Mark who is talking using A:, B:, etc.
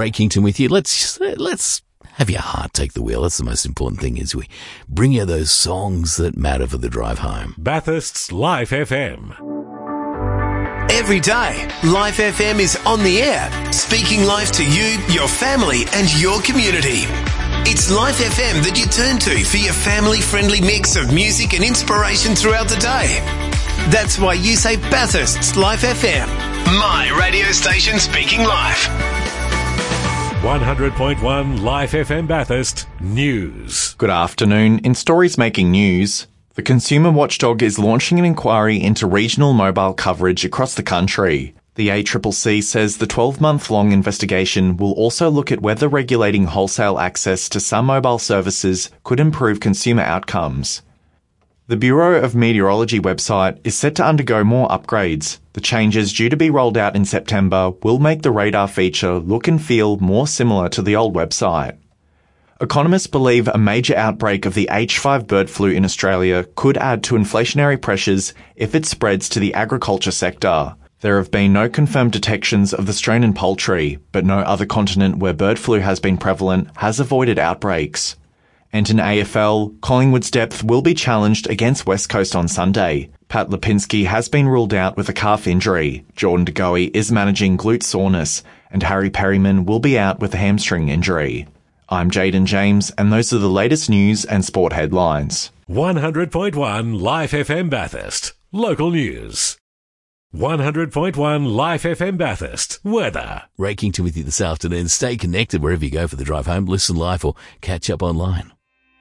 A: Ray Kington with you. Let's have your heart take the wheel. That's the most important thing, is we bring you those songs that matter for the drive home.
B: Bathurst's Life FM.
C: Every day, Life FM is on the air, speaking life to you, your family and your community. It's Life FM that you turn to for your family-friendly mix of music and inspiration throughout the day. That's why you say Bathurst's Life FM, my radio station speaking life.
B: 100.1 Life FM Bathurst News.
D: Good afternoon. In stories making news, the Consumer Watchdog is launching an inquiry into regional mobile coverage across the country. The ACCC says the 12-month-long investigation will also look at whether regulating wholesale access to some mobile services could improve consumer outcomes. The Bureau of Meteorology website is set to undergo more upgrades. The changes due to be rolled out in September will make the radar feature look and feel more similar to the old website. Economists believe a major outbreak of the H5 bird flu in Australia could add to inflationary pressures if it spreads to the agriculture sector. There have been no confirmed detections of the strain in poultry, but no other continent where bird flu has been prevalent has avoided outbreaks. And in AFL, Collingwood's depth will be challenged against West Coast on Sunday. Pat Lipinski has been ruled out with a calf injury. Jordan De Goey is managing glute soreness, and Harry Perryman will be out with a hamstring injury. I'm Jaden James, and those are the latest news and sport headlines.
B: 100.1 Life FM Bathurst. Local news. 100.1 Life FM Bathurst. Weather.
A: Ray Kington with you this afternoon. Stay connected wherever you go for the drive home. Listen live or catch up online.